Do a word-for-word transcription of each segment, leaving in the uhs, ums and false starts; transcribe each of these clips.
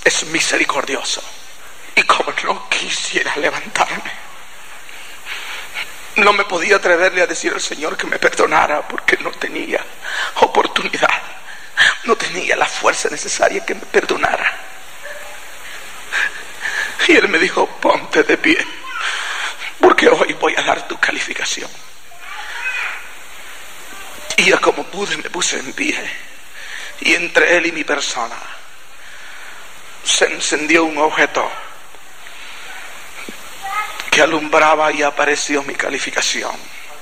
es misericordioso. Y como no quisiera levantarme, no me podía atreverle a decir al Señor que me perdonara, porque no tenía oportunidad, no tenía la fuerza necesaria que me perdonara. Y Él me dijo: ponte de pie, porque hoy voy a dar tu calificación. Y ya como pude me puse en pie, y entre Él y mi persona se encendió un objeto que alumbraba, y apareció mi calificación.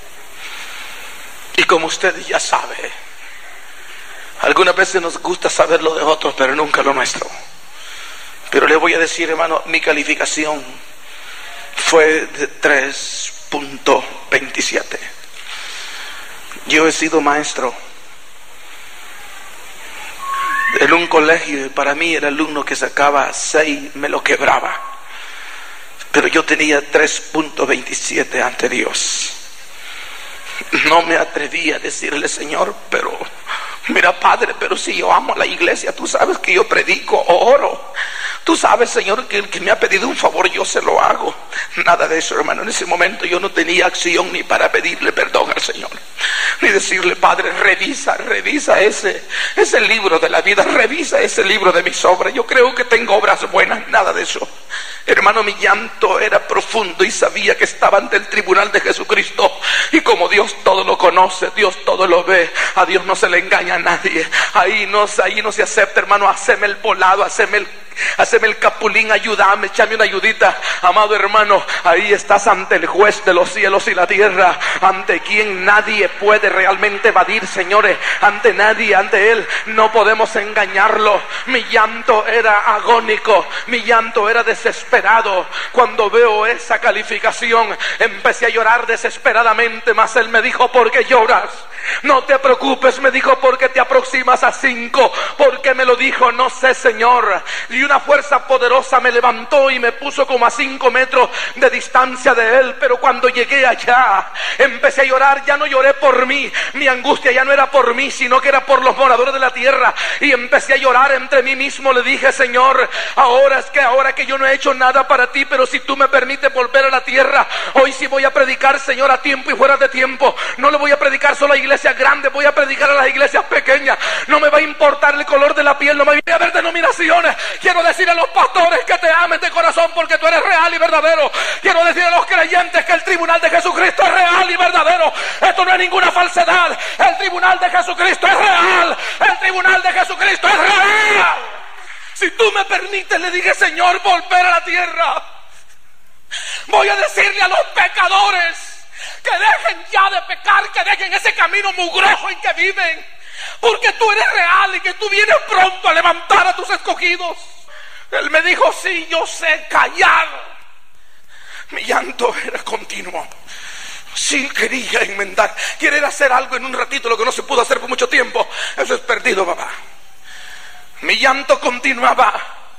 Y como usted ya sabe, algunas veces nos gusta saber lo de otros, pero nunca lo nuestro. Pero le voy a decir, hermano, mi calificación fue de tres punto veintisiete. Yo he sido maestro en un colegio, y para mí el alumno que sacaba seis me lo quebraba. Pero yo tenía tres punto veintisiete ante Dios. No me atreví a decirle: Señor, pero mira, Padre, pero si yo amo a la iglesia, tú sabes que yo predico o oro. Tú sabes, Señor, que el que me ha pedido un favor yo se lo hago. Nada de eso, hermano. En ese momento yo no tenía acción ni para pedirle perdón al Señor, ni decirle: Padre, revisa, revisa ese, ese libro de la vida, revisa ese libro de mis obras. Yo creo que tengo obras buenas. Nada de eso. Hermano, mi llanto era profundo y sabía que estaba ante el tribunal de Jesucristo. Y como Dios todo lo conoce, Dios todo lo ve, a Dios no se le engaña a nadie. Ahí no, ahí no se acepta, hermano, haceme el volado, haceme el Haceme el capulín, ayúdame, échame una ayudita. Amado hermano, ahí estás ante el juez de los cielos y la tierra, ante quien nadie puede realmente evadir, señores. Ante nadie, ante Él no podemos engañarlo. Mi llanto era agónico, mi llanto era desesperado. Cuando veo esa calificación, empecé a llorar desesperadamente. Mas Él me dijo: ¿por qué lloras? No te preocupes, me dijo, porque te aproximas a cinco. ¿Por qué me lo dijo? No sé, Señor. Y una fuerza poderosa me levantó y me puso como a cinco metros de distancia de Él. Pero cuando llegué allá, empecé a llorar. Ya no lloré por mí, mi angustia ya no era por mí, sino que era por los moradores de la tierra. Y empecé a llorar entre mí mismo. Le dije: Señor, ahora es que ahora que yo no he hecho nada para ti, pero si tú me permites volver a la tierra, hoy sí voy a predicar, Señor, a tiempo y fuera de tiempo. No le voy a predicar solo a iglesias grandes, voy a predicar a las iglesias pequeñas. No me va a importar el color de la piel, no me voy a ver denominaciones. Quiero decir a los pastores que te amen de corazón, porque tú eres real y verdadero. Quiero decir a los creyentes que el tribunal de Jesucristo es real y verdadero. Esto no es ninguna falsedad. El tribunal de Jesucristo es real. El tribunal de Jesucristo es real. Si tú me permites, le dije: Señor, volver a la tierra. Voy a decirle a los pecadores que dejen ya de pecar, que dejen ese camino mugroso en que viven, porque tú eres real y que tú vienes pronto a levantar a tus escogidos. Él me dijo: sí, yo sé, callar. Mi llanto era continuo. Sí, quería enmendar, querer hacer algo en un ratito, lo que no se pudo hacer por mucho tiempo. Eso es perdido, papá. Mi llanto continuaba.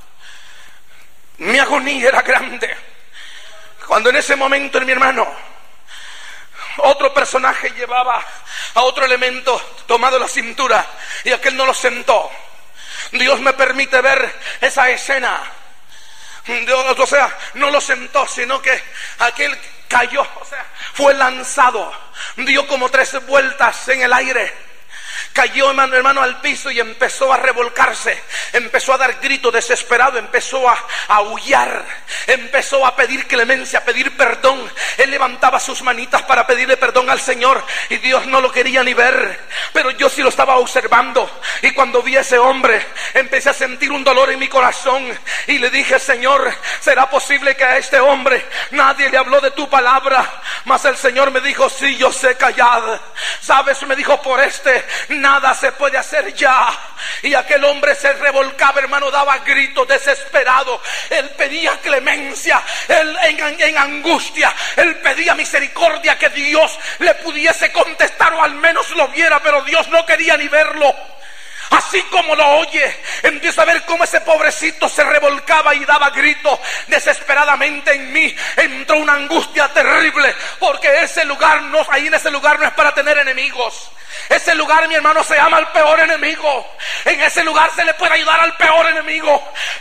Mi agonía era grande. Cuando en ese momento, mi hermano, otro personaje llevaba a otro elemento tomado la cintura, y aquel no lo sentó. Dios me permite ver esa escena. Dios, o sea, no lo sentó, sino que aquel cayó, o sea, fue lanzado, dio como tres vueltas en el aire. Cayó, hermano, hermano, al piso y empezó a revolcarse, empezó a dar gritos desesperados, empezó a, a aullar, empezó a pedir clemencia, a pedir perdón. Él levantaba sus manitas para pedirle perdón al Señor, y Dios no lo quería ni ver, pero yo sí lo estaba observando. Y cuando vi a ese hombre, empecé a sentir un dolor en mi corazón, y le dije: Señor, ¿será posible que a este hombre nadie le habló de tu palabra? Mas el Señor me dijo: sí, yo sé, callad. ¿Sabes? Me dijo: por este nada se puede hacer ya. Y aquel hombre se revolcaba, hermano, daba gritos desesperados. Él pedía clemencia, él en, en angustia, él pedía misericordia, que Dios le pudiese contestar o al menos lo viera, pero Dios no quería ni verlo. Así como lo oye, empiezo a ver cómo ese pobrecito se revolcaba y daba gritos desesperadamente. En mí entró una angustia terrible, porque ese lugar no, ahí en ese lugar no es para tener enemigos. Ese lugar, mi hermano, se llama el peor enemigo. En ese lugar se le puede ayudar al peor enemigo.